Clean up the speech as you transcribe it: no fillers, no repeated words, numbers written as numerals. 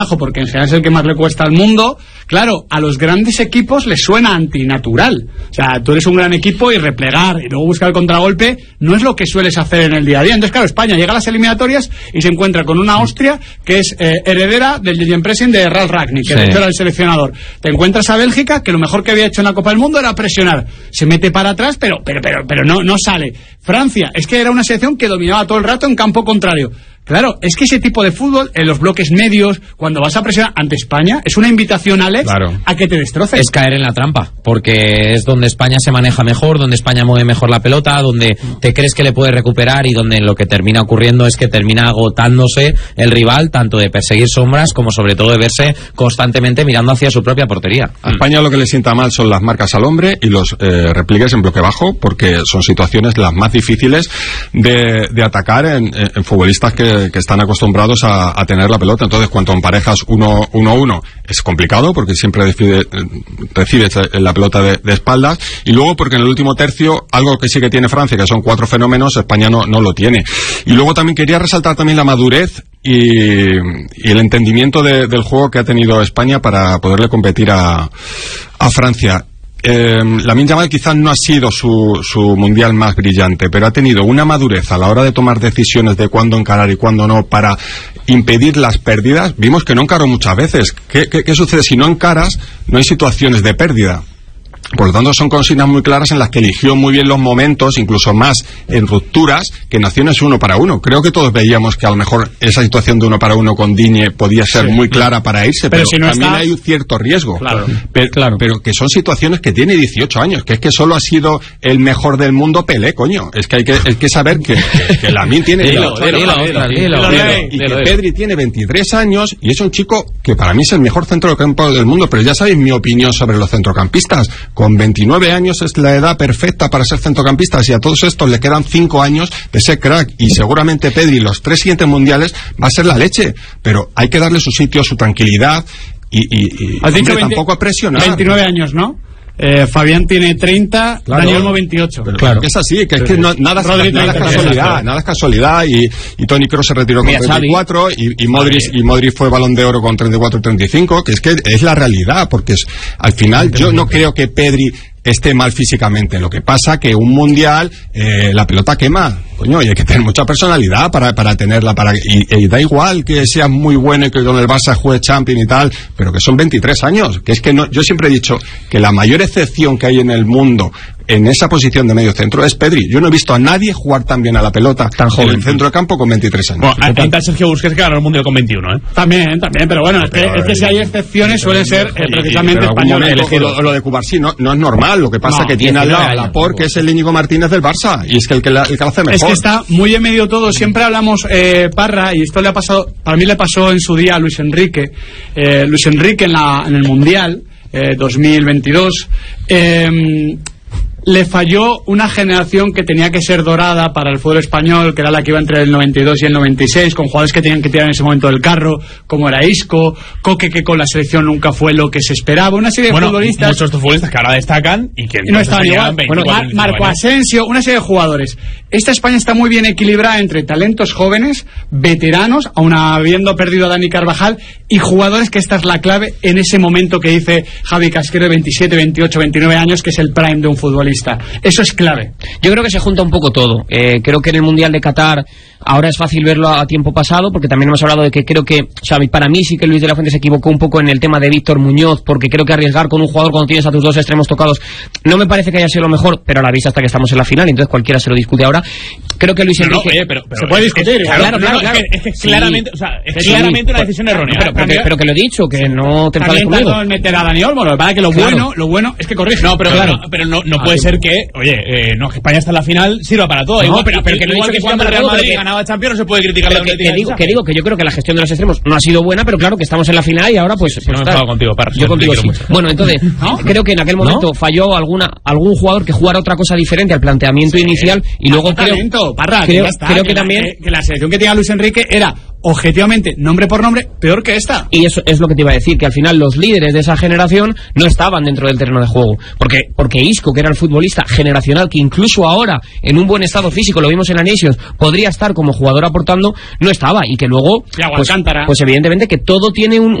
porque en general es el que más le cuesta al mundo. Claro, a los grandes equipos les suena antinatural. O sea, tú eres un gran equipo y replegar y luego buscar el contragolpe no es lo que sueles hacer en el día a día. Entonces, claro, España llega a las eliminatorias y se encuentra con una Austria que es heredera del Gegenpressing de Ralf Rangnick, que de hecho era el seleccionador. Te encuentras a Bélgica, que lo mejor que había hecho en la Copa del Mundo era presionar. Se mete para atrás, pero no sale. Francia, es que era una selección que dominaba todo el rato en campo contrario. Claro, es que ese tipo de fútbol, en los bloques medios, cuando vas a presionar ante España, es una invitación, Alex, a que te destroces. Es caer en la trampa, porque es donde España se maneja mejor, donde España mueve mejor la pelota, donde te crees que le puedes recuperar y donde lo que termina ocurriendo es que termina agotándose el rival, tanto de perseguir sombras como sobre todo de verse constantemente mirando hacia su propia portería. A España lo que le sienta mal son las marcas al hombre y los repliegues en bloque bajo, porque son situaciones las más difíciles de atacar en futbolistas que están acostumbrados a tener la pelota. Entonces, cuando emparejas 1-1 es complicado porque siempre recibes la pelota de espaldas, y luego porque en el último tercio, algo que sí que tiene Francia, que son 4 fenómenos, España no lo tiene. Y luego también quería resaltar también la madurez y el entendimiento del juego que ha tenido España para poderle competir a Francia. Lamine Yamal quizás no ha sido su mundial más brillante, pero ha tenido una madurez a la hora de tomar decisiones de cuándo encarar y cuándo no para impedir las pérdidas. Vimos que no encaró muchas veces. ¿Qué sucede? Si no encaras, no hay situaciones de pérdida. Por lo tanto, son consignas muy claras en las que eligió muy bien los momentos, incluso más en rupturas que en acciones 1 para 1. Creo que todos veíamos que a lo mejor esa situación de 1 para 1 con Digne podía ser muy clara para irse, pero si no también hay un cierto riesgo. Pero que son situaciones que tiene 18 años, que es que solo ha sido el mejor del mundo Pelé, coño. Es que hay que saber que Lamine tiene... Y que Pedri tiene 23 años y es un chico que para mí es el mejor centrocampo del mundo, pero ya sabéis mi opinión sobre los centrocampistas. Con 29 años es la edad perfecta para ser centrocampistas y a todos estos le quedan 5 años de ser crack, y seguramente Pedri los 3 siguientes mundiales va a ser la leche, pero hay que darle su sitio, su tranquilidad y tampoco a presionar. 29 años, ¿no? Fabián tiene 30, Dani Olmo 28. Claro. Es así, que nada es casualidad, y Toni Kroos se retiró con 34 y Modric fue Balón de Oro con 34 y 35, que es la realidad, porque al final yo no creo que Pedri esté mal físicamente. Lo que pasa que un mundial la pelota quema, coño, y hay que tener mucha personalidad para tenerla, y da igual que seas muy bueno y que con el Barça juegue Champions y tal, pero que son 23 años, que es que no, yo siempre he dicho que la mayor excepción que hay en el mundo en esa posición de medio centro es Pedri. Yo no he visto a nadie jugar tan bien a la pelota tan joven en el centro de campo con 23 años. Bueno, hay tal Sergio Busquets que ganó el mundial con 21, ¿eh? También, pero bueno, es que si hay excepciones suelen ser precisamente españoles. Lo de Cubarsí no es normal. Lo que pasa es que tiene al lado a Laporte, que es el Íñigo Martínez del Barça, y es que el que lo hace mejor. Es que está muy en medio todo. Siempre hablamos, Parra, y esto le ha pasado, para mí le pasó en su día a Luis Enrique. Luis Enrique en el mundial 2022 le falló una generación que tenía que ser dorada para el fútbol español, que era la que iba entre el 92 y el 96, con jugadores que tenían que tirar en ese momento del carro, como era Isco, Coque, que con la selección nunca fue lo que se esperaba, una serie de futbolistas. Muchos de estos futbolistas que ahora destacan y que no estaban igual. Marco Asensio, una serie de jugadores. Esta España está muy bien equilibrada entre talentos jóvenes, veteranos, aun habiendo perdido a Dani Carvajal, y jugadores, que esta es la clave en ese momento que dice Javi Casquero, de 27, 28, 29 años, que es el prime de un futbolista. Eso es clave. Yo creo que se junta un poco todo. Creo que en el Mundial de Qatar ahora es fácil verlo a tiempo pasado, porque también hemos hablado de que creo que, o sea, para mí sí que Luis de la Fuente se equivocó un poco en el tema de Víctor Muñoz, porque creo que arriesgar con un jugador cuando tienes a tus dos extremos tocados no me parece que haya sido lo mejor, pero a la vista hasta que estamos en la final, entonces cualquiera se lo discute ahora. Creo que Luis Enrique... pero se puede discutir. Claro. Es que claramente, o sea, es claramente una decisión errónea. Pero que lo he dicho, que no te enfades conmigo. También meter a Dani Olmo, lo que pasa es que lo bueno es que corrige. No, pero no puede ser que, oye, que España está en la final sirva para todo. No, pero que no he dicho que cuando el Real Madrid ganaba Champions no se puede criticar la que yo creo que la gestión de los extremos no ha sido buena, pero claro que estamos en la final y ahora pues no he enfadado contigo, Parra. Yo contigo sí. Bueno, entonces, creo que en aquel momento falló algún jugador que jugara otra cosa diferente al planteamiento inicial, y luego creo que también que la selección que tenía Luis Enrique era objetivamente, nombre por nombre, peor que esta. Y eso es lo que te iba a decir, que al final los líderes de esa generación no estaban dentro del terreno de juego. Porque Isco, que era el futbolista generacional, que incluso ahora, en un buen estado físico, lo vimos en la Nations, podría estar como jugador aportando, no estaba. Y que luego, Thiago Alcántara. pues evidentemente que todo tiene un